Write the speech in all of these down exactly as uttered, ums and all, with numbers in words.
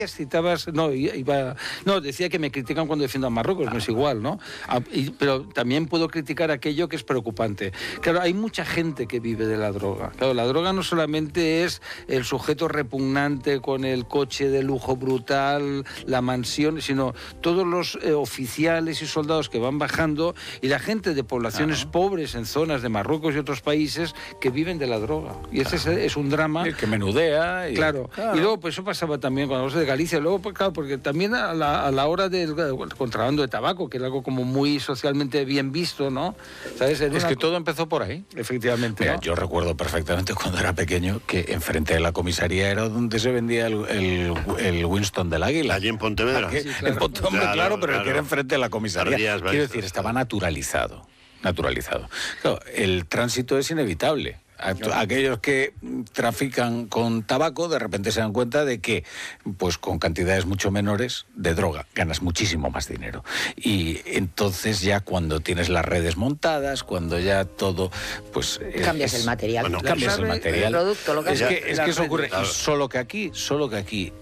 Citabas, no, iba, no, decía que me critican cuando defiendo a Marruecos, no es igual, ¿no? A, y, pero también puedo criticar aquello que es preocupante. Claro, hay mucha gente que vive de la droga. Claro, la droga no solamente es el sujeto repugnante con el coche de lujo brutal, la mansión, sino todos los eh, oficiales y soldados que van bajando y la gente de poblaciones claro. pobres en zonas de Marruecos y otros países que viven de la droga. Y ese claro. es, es un drama. El que menudea. Y... Claro. claro. Y luego, pues eso pasaba también cuando hablamos de Galicia, luego, pues, claro, porque también a la, a la hora del contrabando de tabaco, que era algo como muy socialmente bien visto, ¿no? ¿Sabes? Era es una... que todo empezó por ahí. Efectivamente. Mira, ¿no? Yo recuerdo perfectamente cuando era pequeño que enfrente de la comisaría era donde se vendía el, el, el Winston del Águila. Allí en Pontevedra. Sí, claro. En Pontevedra, claro, claro, pero claro. el que era enfrente de la comisaría. Quiero decir, estaba naturalizado. Naturalizado. Claro, el tránsito es inevitable. Aquellos que trafican con tabaco de repente se dan cuenta de que pues con cantidades mucho menores de droga ganas muchísimo más dinero, y entonces ya cuando tienes las redes montadas, cuando ya todo pues cambias es, el material bueno, cambias el material, el producto, lo que es sea, que, es que eso ocurre, claro. solo que aquí solo que aquí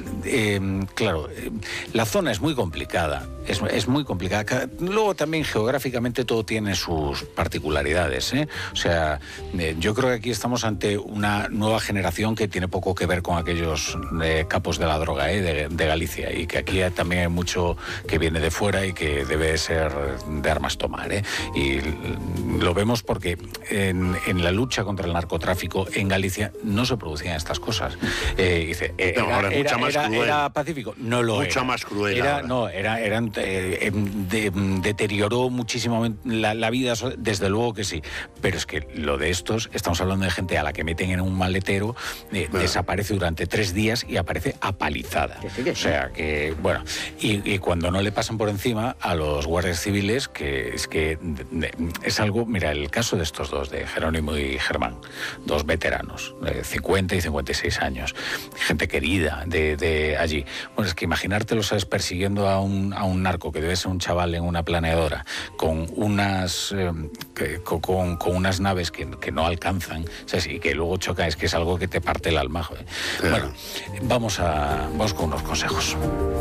eh, claro, eh, la zona es muy complicada, es, es muy complicada. Luego también geográficamente todo tiene sus particularidades, ¿eh? O sea, eh, yo creo que aquí estamos ante una nueva generación que tiene poco que ver con aquellos eh, capos de la droga eh, de, de Galicia, y que aquí también hay mucho que viene de fuera y que debe ser de armas tomar. Eh. Y lo vemos porque en, en la lucha contra el narcotráfico en Galicia no se producían estas cosas. Eh, dice, eh, no, era, ahora es mucha era, más era, cruel. era pacífico. No lo mucha era. más cruel. Era, ahora. no, era, eran, eh, de, deterioró muchísimo la, la vida, desde luego que sí. Pero es que lo de estos, estamos hablando de gente a la que meten en un maletero, eh, bueno. desaparece durante tres días y aparece apalizada. Que sí, que sí. O sea que, bueno, y, y cuando no le pasan por encima a los guardias civiles, que es que de, de, es algo, mira, el caso de estos dos, de Jerónimo y Germán, dos veteranos, de cincuenta y cincuenta y seis años, gente querida de, de allí. Bueno, es que imaginártelo, ¿sabes?, persiguiendo a un, a un narco que debe ser un chaval en una planeadora, con unas, eh, que, con, con unas naves que, que no alcanzan, ¿sabes?, y que luego choca, es que es algo que te parte el alma. Joder. Claro. Bueno, vamos, a, vamos con unos consejos.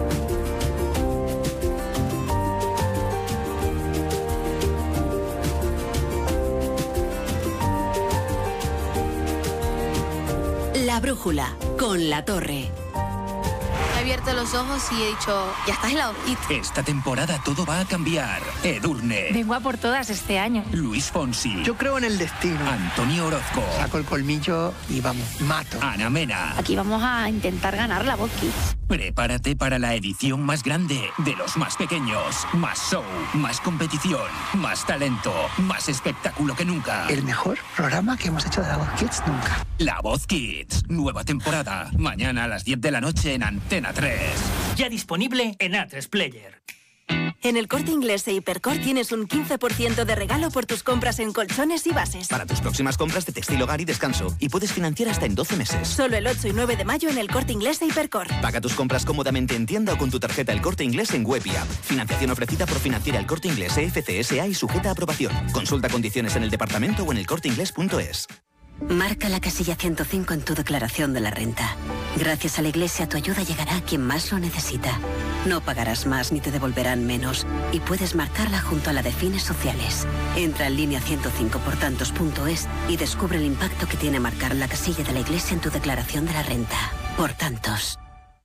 La brújula, con La Torre. He abierto los ojos y he dicho, ya estás en la hojita. Esta temporada todo va a cambiar. Edurne. Vengo a por todas este año. Luis Fonsi. Yo creo en el destino. Antonio Orozco. Saco el colmillo y vamos, mato. Ana Mena. Aquí vamos a intentar ganar la Voz Kids. Prepárate para la edición más grande de los más pequeños. Más show, más competición, más talento, más espectáculo que nunca. El mejor programa que hemos hecho de la Voz Kids nunca. La Voz Kids, nueva temporada. Mañana a las diez de la noche en Antena tres. Ya disponible en A tres Player. En El Corte Inglés e Hipercor tienes un quince por ciento de regalo por tus compras en colchones y bases. Para tus próximas compras de textil, hogar y descanso. Y puedes financiar hasta en doce meses. Solo el ocho y nueve de mayo en El Corte Inglés e Hipercor. Paga tus compras cómodamente en tienda o con tu tarjeta El Corte Inglés en web y app. Financiación ofrecida por Financiera El Corte Inglés E F C S A y sujeta a aprobación. Consulta condiciones en el departamento o en el corte inglés punto es. Marca la casilla ciento cinco en tu declaración de la renta. Gracias a la Iglesia tu ayuda llegará a quien más lo necesita. No pagarás más ni te devolverán menos. Y puedes marcarla junto a la de fines sociales. Entra en línea ciento cinco por tantos punto es y descubre el impacto que tiene marcar la casilla de la Iglesia en tu declaración de la renta. Por tantos.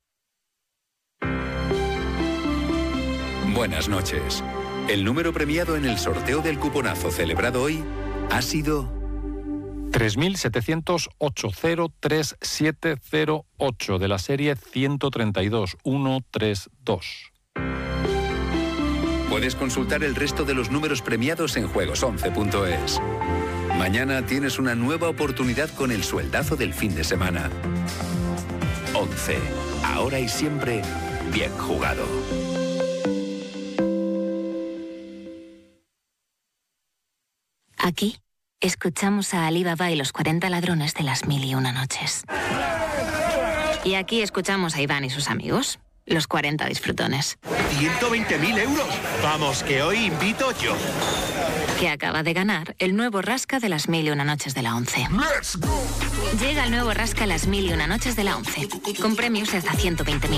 Buenas noches. El número premiado en el sorteo del cuponazo celebrado hoy ha sido tres mil setecientos ocho cero tres siete cero ocho de la serie ciento treinta y dos mil ciento treinta y dos. Puedes consultar el resto de los números premiados en juegos once punto es. Mañana tienes una nueva oportunidad con el sueldazo del fin de semana. once. Ahora y siempre, bien jugado. Aquí escuchamos a Ali Baba y los cuarenta ladrones de las mil y una noches. Y aquí escuchamos a Iván y sus amigos, los cuarenta disfrutones. ¡ciento veinte mil euros! Vamos, que hoy invito yo. Que acaba de ganar el nuevo Rasca de las mil y una noches de la once. ¡Let's go! Llega el nuevo Rasca las mil y una noches de la once, con premios de hasta ciento veinte mil